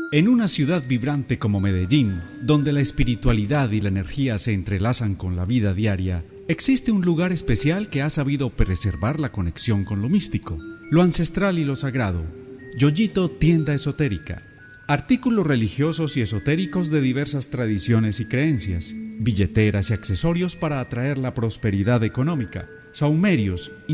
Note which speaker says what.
Speaker 1: En una ciudad vibrante como Medellín, donde la espiritualidad y la energía se entrelazan con la vida diaria, existe un lugar especial que ha sabido preservar la conexión con lo místico, lo ancestral y lo sagrado. Yoyito Tienda Esotérica. Artículos religiosos y esotéricos de diversas tradiciones y creencias, billeteras y accesorios para atraer la prosperidad económica, saumerios,